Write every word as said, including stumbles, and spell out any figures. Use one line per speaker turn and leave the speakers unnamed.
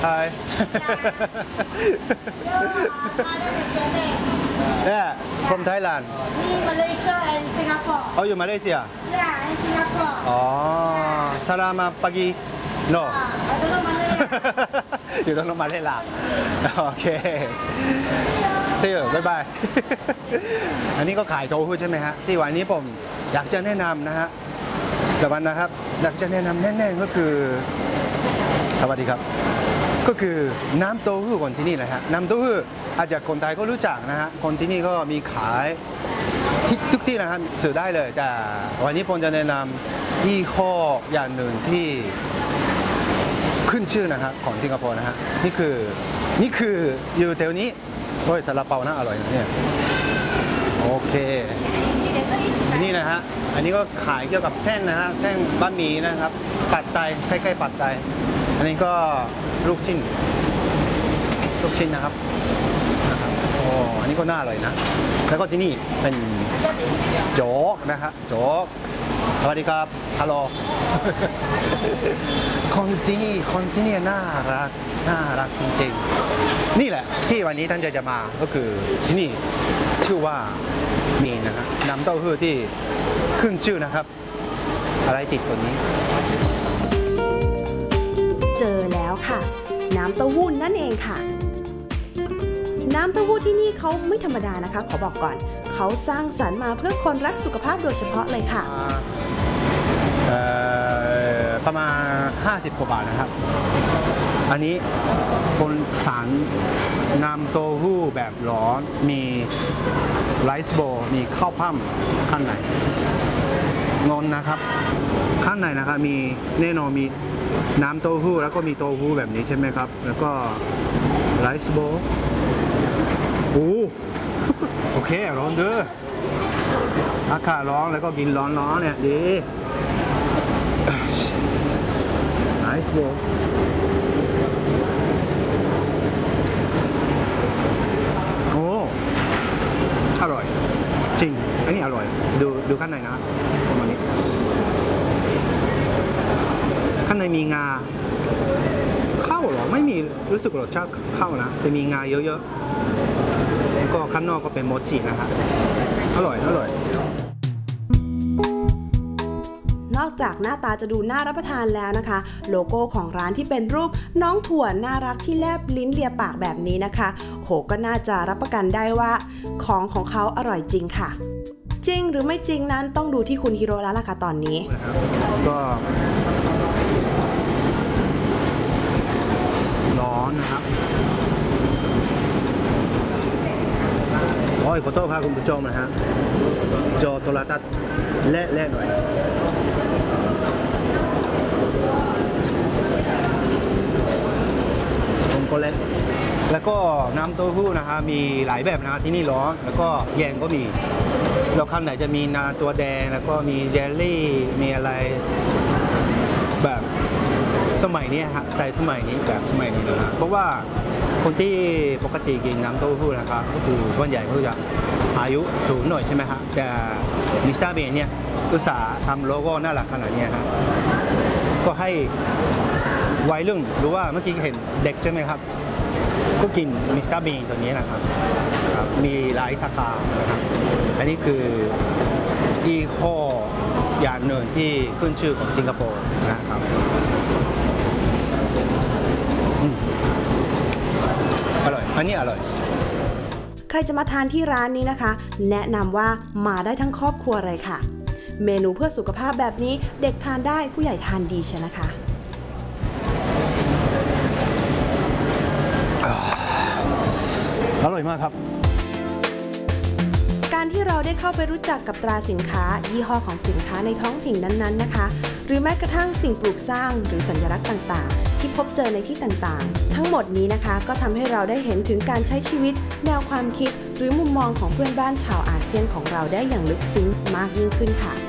Hi. Yeah, from Thailand.
Me, Malaysia and Singapore.
Oh, you Malaysia?
Yeah, and Singapore.
Oh, selamat pagi. No.
Ah, I don't know Malay.
You don't know Malay lah. Okay. See you. Bye bye. อันนี้ก็ขายโต๊ะใช่ไหมฮะที่วันนี้ผมอยากจะแนะนำนะฮะแต่วันนะครับอยากจะแนะนำแน่ๆก็คือสวัสดีครับก็คือน้ำเต้าหู้คนที่นี่นะฮะน้ำเต้าหู้อาจจะคนไทยก็รู้จักนะฮะคนที่นี่ก็มีขายที่ทุกที่นะครับซื้อได้เลยแต่วันนี้ผมจะแนะนำยี่ห้ออย่างหนึ่งที่ขึ้นชื่อนะครับของสิงคโปร์นะฮะนี่คือนี่คืออยู่แถวนี้โอ้ยซาลาเปาน่าอร่อยนะเนี่ยโอเคนี่นะฮะอันนี้ก็ขายเกี่ยวกับเส้นนะฮะเส้นบะหมี่นะครับปัดไตใกล้ๆปัดไตอันนี้ก็ลูกชิ้นลูกชิ้นนะครับนะครับโอ้อันนี้ก็น่าอร่อยนะแล้วก็ที่นี่เป็นโจ๊กนะฮะโจ๊กสวัสดีครับฮัลโหลคนที่นี่คนที่นี่น่ารักน่ารักจริงๆนี่แหละที่วันนี้ท่านจะจะมาก็คือที่นี่ชื่อว่ามีนนะฮะน้ำเต้าหู้ที่ขึ้นชื่อนะครับอะไรติดตัวนี้
เจอแล้วค่ะน้ำเต้าหู้นั่นเองค่ะน้ำเต้าหู้ที่นี่เขาไม่ธรรมดานะคะขอบอกก่อนเขาสร้างสรรค์มาเพื่อคนรักสุขภาพโดยเฉพาะเลยค่ะ
ประมาณห้าสิบกว่าบาทนะครับอันนี้คนสารน้ำเต้าหู้แบบร้อนมีไรซ์โบว์มีข้าวพั่มข้างในนนนะครับข้างในนะครับมีแน่นอนมีน้ำเต้าหู้แล้วก็มีเต้าหู้แบบนี้ใช่ไหมครับแล้วก็ไรซ์โบว์โอ้โอเคร้อนเด้ออากาศร้อนแล้วก็กินร้อนๆเนี่ยดีไรซ์โบว์โอ้อร่อยจริงอันนี้อร่อยดูดูข้างในนะประมาณนี้ข้างในมีงาข้าวหรอไม่มีรู้สึกรสชาติข้าวนะแต่มีงาเยอะๆแล้วก็ข้างนอกก็เป็นโมจินะครับอร่อยอร่อย
นอกจากหน้าตาจะดูน่ารับประทานแล้วนะคะโลโก้ของร้านที่เป็นรูปน้องถั่วน่ารักที่แลบลิ้นเลียปากแบบนี้นะคะโหก็น่าจะรับประกันได้ว่าของของเขาอร่อยจริงค่ะจริงหรือไม่จริงนั้นต้องดูที่คุณฮิโร่แล้วล่ะค่ะตอนนี้
ก็ร้อนนะครับโอ้ยขอโทษครับคุณผู้ชมนะฮะจอโทรทัศน์เละๆหน่อยผมก็เละแล้วก็น้ำเต้าหู้นะฮะมีหลายแบบนะที่นี่ร้อนแล้วก็แยงก็มีแล้วข้างไหนจะมีนาตัวแดงแล้วก็มีเจลลี่มีอะไรแบบสมัยนี้ฮะสไตล์สมัยนี้แบบสมัยนี้นะฮะเพราะว่าคนที่ปกติกินน้ำเต้าหู้นะครับก็คือส่วนใหญ่เขาจะอายุสูงหน่อยใช่ไหมฮะแต่มิสเตอร์เบนเนี่ยอุตสาห์ทำโลโก้น่ารักขนาดนี้ฮะก็ให้วัยรุ่นหรือว่าเมื่อกี้เห็นเด็กใช่ไหมครับก็กินมิสเตอร์เบนตัวนี้นะครับมีหลายสาขานะครับอันนี้คือยี่ห้ออย่างหนึ่งที่ขึ้นชื่อของสิงคโปร์นะครับอร่อยอันนี้อร่อย
ใครจะมาทานที่ร้านนี้นะคะแนะนำว่ามาได้ทั้งครอบครัวเลยค่ะเมนูเพื่อสุขภาพแบบนี้เด็กทานได้ผู้ใหญ่ทานดีใช่นะคะ
อร่อยมากครับ
การที่เราได้เข้าไปรู้จักกับตราสินค้ายี่ห้อของสินค้าในท้องถิ่นนั้นๆนะคะหรือแม้กระทั่งสิ่งปลูกสร้างหรือสัญลักษณ์ต่างๆที่พบเจอในที่ต่างๆทั้งหมดนี้นะคะก็ทำให้เราได้เห็นถึงการใช้ชีวิตแนวความคิดหรือมุมมองของเพื่อนบ้านชาวอาเซียนของเราได้อย่างลึกซึ้งมากยิ่งขึ้นค่ะ